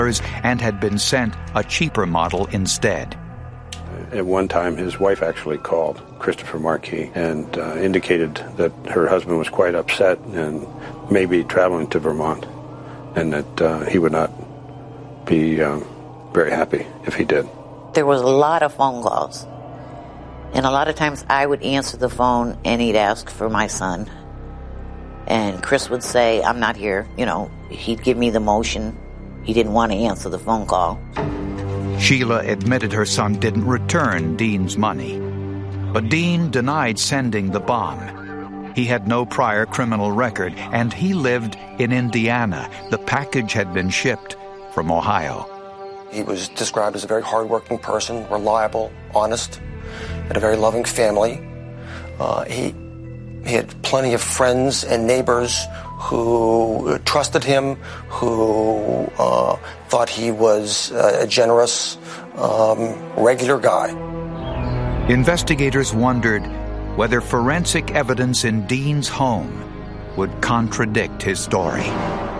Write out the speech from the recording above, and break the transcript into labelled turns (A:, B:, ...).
A: and had been sent a cheaper model instead.
B: At one time, his wife actually called Christopher Marquis and indicated that her husband was quite upset and may be traveling to Vermont, and that he would not be very happy if he did.
C: There was a lot of phone calls, and a lot of times I would answer the phone and he'd ask for my son, and Chris would say, "I'm not here." You know, he'd give me the motion. He didn't want to answer the phone call.
A: Sheila admitted her son didn't return Dean's money, but Dean denied sending the bomb. He had no prior criminal record, and he lived in Indiana. The package had been shipped from Ohio.
D: He was described as a very hardworking person, reliable, honest, had a very loving family. He had plenty of friends and neighbors who trusted him, who thought he was a generous, regular guy.
A: Investigators wondered whether forensic evidence in Dean's home would contradict his story.